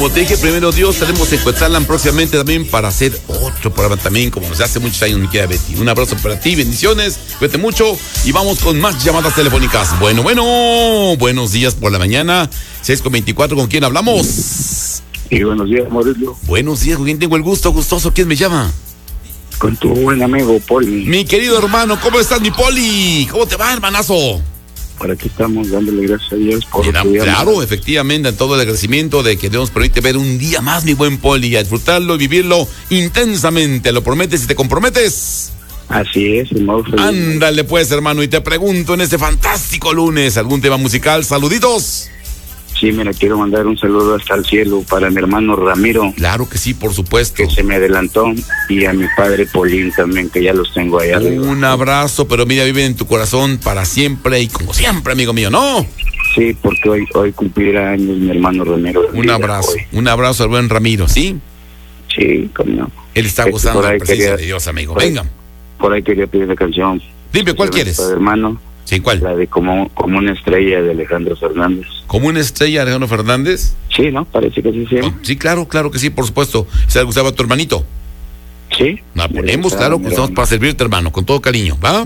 como te dije, primero Dios, estaremos en Cuetzalan próximamente también para hacer otro programa también, como nos hace muchos años, mi querida Betty. Un abrazo para ti, bendiciones, cuídate mucho y vamos con más llamadas telefónicas. Bueno, buenos días por la mañana, 6:24, ¿con quién hablamos? Sí, buenos días, Mauricio. Buenos días, ¿con quién tengo el gusto, gustoso? ¿Quién me llama? Con tu buen amigo, Poli. Mi querido hermano, ¿cómo estás, mi Poli? ¿Cómo te va, hermanazo? Por aquí estamos dándole gracias a Dios por claro, efectivamente, en todo el agradecimiento de que Dios nos permite ver un día más, mi buen Poli, a disfrutarlo y vivirlo intensamente. ¿Lo prometes y te comprometes? Así es, Mauricio. Ándale pues, hermano, y te pregunto en este fantástico lunes, ¿algún tema musical? Saluditos. Sí, mira, quiero mandar un saludo hasta el cielo para mi hermano Ramiro. Claro que sí, por supuesto. Que se me adelantó, y a mi padre Polín también, que ya los tengo allá arriba. Un abrazo, pero mira, viven en tu corazón para siempre y como siempre, amigo mío, ¿no? Sí, porque hoy cumplirá años mi hermano Ramiro. Un abrazo al buen Ramiro, ¿sí? Sí, como él está gozando de la presencia de Dios, amigo. Venga. Por ahí quería pedir la canción. Dime, ¿cuál quieres? Hermano. Sí, ¿cuál? La de como una estrella de Alejandro Fernández. ¿Como una estrella de Alejandro Fernández? Sí, ¿no? Parece que sí se llama. Sí, claro que sí, por supuesto. ¿Se le gustaba a tu hermanito? Sí. La ponemos, claro, que estamos para servirte, hermano, con todo cariño, ¿va?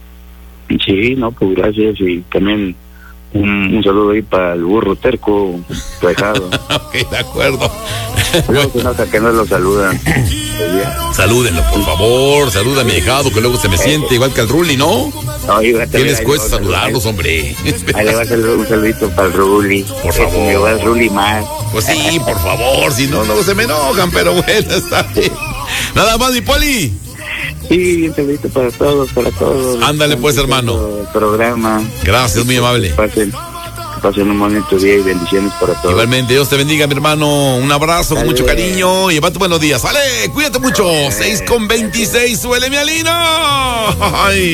Sí, no, pues gracias, y también un saludo ahí para el burro terco, dejado. Ok, de acuerdo. Luego se nota que no lo saludan. Salúdenlo, por favor, saluda a mi dejado, que luego se me siente igual que al Ruli, ¿no? ¿Qué les cuesta saludarlos, hombre? Ahí le va a hacer un saludito para el Ruli. Por favor. Me va el Ruli más. Pues sí, por favor, si no, luego se me enojan, pero bueno, está bien. Nada más, mi Poli. Sí, un saludito para todos. Ándale pues, hermano. El programa. Gracias, muy amable. Pasen un bonito día y bendiciones para todos. Igualmente, Dios te bendiga, mi hermano. Un abrazo con mucho cariño y llevate buenos días. ¡Sale! Cuídate mucho. 6:26, suele mi Alina. ¡Ay!